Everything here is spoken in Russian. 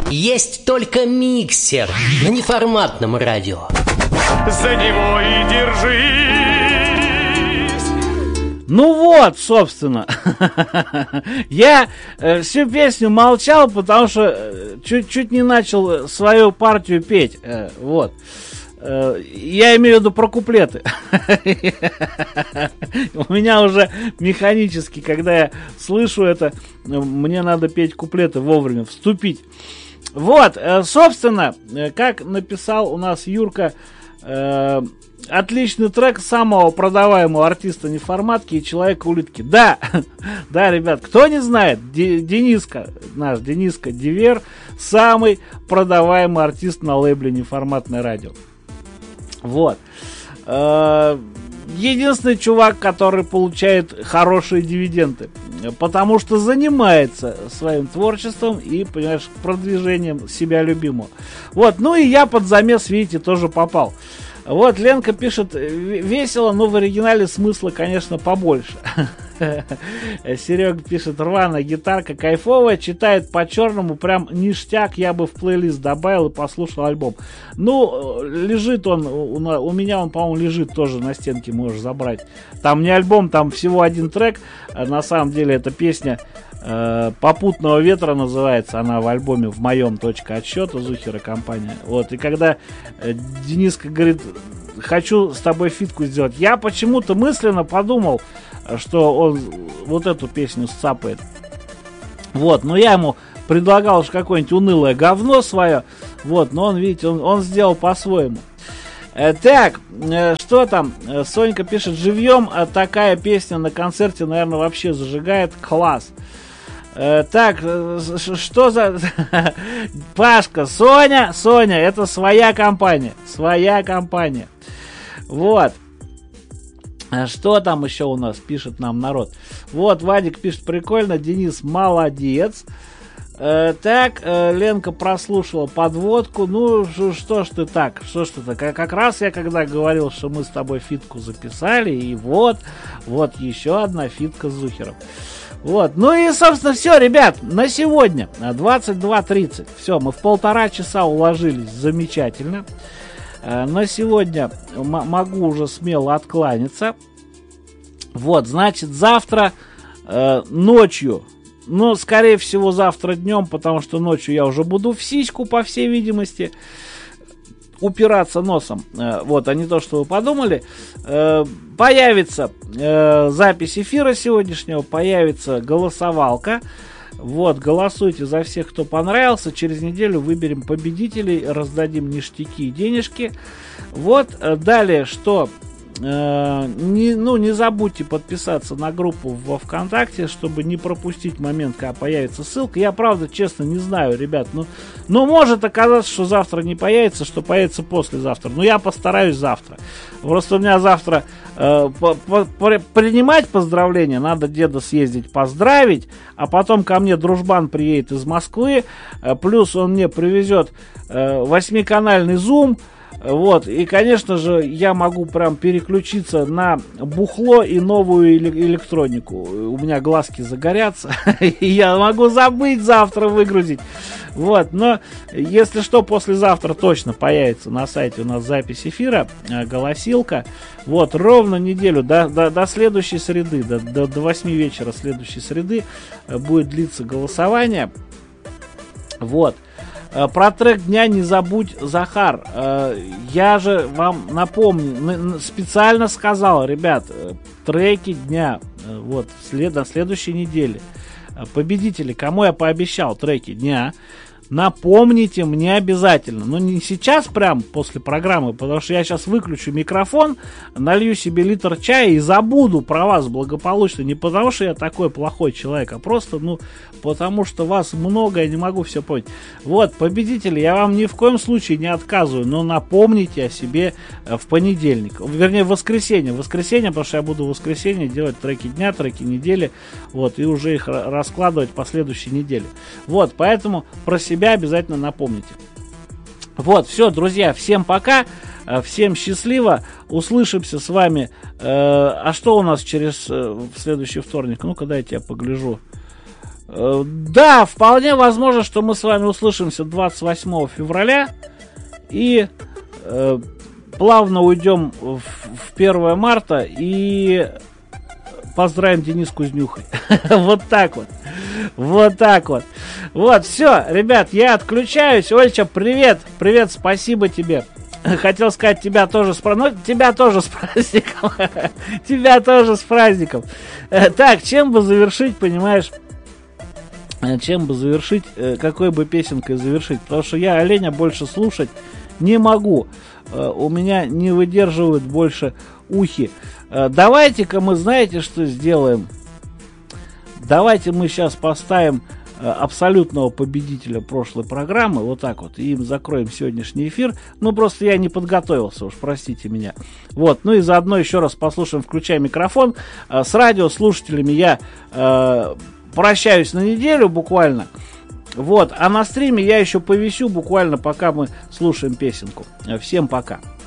Есть только миксер на неформатном радио. За него и держись. Ну вот, собственно. Я всю песню молчал, потому что чуть не начал свою партию петь. Вот. Я имею в виду про куплеты. У меня уже механически, когда я слышу это, мне надо петь куплеты вовремя, вступить. Вот, собственно, как написал у нас Юрка, отличный трек самого продаваемого артиста неформатки и Человека-улитки. Да, да, ребят, кто не знает, Дениска, наш Дениска Дивер, самый продаваемый артист на лейбле Неформатное радио. Вот. Единственный чувак, который получает хорошие дивиденды, потому что занимается своим творчеством и, понимаешь, продвижением себя любимого. Вот, ну и я под замес, видите, тоже попал. Вот, Ленка пишет, весело, но в оригинале смысла, конечно, побольше. Серега пишет, рваная гитарка кайфовая, читает по-черному, прям ништяк, я бы в плейлист добавил и послушал альбом. Ну, лежит он, у меня он, по-моему, лежит тоже на стенке, можешь забрать. Там не альбом, там всего один трек, на самом деле это песня «Попутного ветра» называется, она в альбоме в моем «Точка отсчета», Зухера компания. Вот, и когда Дениска говорит, хочу с тобой фитку сделать, я почему-то мысленно подумал, что он вот эту песню сцапает. Вот, но я ему предлагал уж какое-нибудь унылое говно свое, вот, но он, видите, он сделал по-своему. Так, что там? Сонька пишет, живьем такая песня на концерте, наверное, вообще зажигает, класс. Так, что за... Пашка, Соня, это своя компания. Вот. Что там еще у нас пишет нам народ? Вот, Вадик пишет, прикольно, Денис молодец. Так, Ленка прослушала подводку. Ну, что ж ты так? Как раз я когда говорил, что мы с тобой фитку записали, и вот еще одна фитка с Зухером. Вот, ну и, собственно, все, ребят, на сегодня 22:30. Все, мы в 1,5 часа уложились, замечательно. На сегодня могу уже смело откланяться. Вот, значит, завтра ночью, ну, скорее всего, завтра днем, потому что ночью я уже буду в сиську, по всей видимости, упираться носом. Вот, а не то, что вы подумали. Появится запись эфира сегодняшнего, появится голосовалка. Вот, голосуйте за всех, кто понравился. Через неделю выберем победителей, раздадим ништяки и денежки. Вот, далее, что... не забудьте подписаться на группу во ВКонтакте, чтобы не пропустить момент, когда появится ссылка. Я, правда, честно, не знаю, ребят. Но может оказаться, что завтра не появится, что появится послезавтра. Но я постараюсь завтра. Просто у меня завтра принимать поздравления. Надо деда съездить поздравить. А потом ко мне дружбан приедет из Москвы. Плюс он мне привезет 8-канальный зум. Вот, и, конечно же, я могу прям переключиться на бухло и новую электронику. У меня глазки загорятся, и я могу забыть завтра выгрузить. Вот, но если что, послезавтра точно появится на сайте у нас запись эфира, голосилка. Вот, ровно неделю, до следующей среды, до 8 вечера следующей среды будет длиться голосование. Вот. Про трек дня не забудь, Захар. Я же вам напомню, специально сказал, ребят, треки дня вот на следующей неделе. Победители, кому я пообещал треки дня, напомните мне обязательно. Но не сейчас прям после программы, потому что я сейчас выключу микрофон, налью себе литр чая и забуду про вас благополучно. Не потому что я такой плохой человек, а просто, потому что вас много, я не могу все понять. Вот, победители, я вам ни в коем случае не отказываю, но напомните о себе в понедельник. Вернее, в воскресенье, потому что я буду в воскресенье делать треки дня, треки недели, вот, и уже их раскладывать по следующей неделе. Вот, поэтому про себя обязательно напомните. Вот, все, друзья, всем пока, всем счастливо, услышимся с вами. А что у нас в следующий вторник? Ну-ка, дайте я погляжу. Да, вполне возможно, что мы с вами услышимся 28 февраля и плавно уйдем в 1 марта и поздравим Дениску с Нюхой. Вот так вот. Вот так вот. Вот, все, ребят, я отключаюсь. Ольча, привет. Привет, спасибо тебе. Хотел сказать, тебя тоже с праздником. Тебя тоже с праздником. Тебя тоже с праздником. Так, чем бы завершить, понимаешь? Чем бы завершить, какой бы песенкой завершить? Потому что я оленя больше слушать не могу. У меня не выдерживают больше ухи. Давайте-ка мы, знаете, что сделаем? Давайте мы сейчас поставим абсолютного победителя прошлой программы, вот так вот, и им закроем сегодняшний эфир. Ну, просто я не подготовился, уж простите меня. Вот, ну и заодно еще раз послушаем «Включай микрофон». С радиослушателями я прощаюсь на неделю буквально. Вот, а на стриме я еще повисю буквально, пока мы слушаем песенку. Всем пока.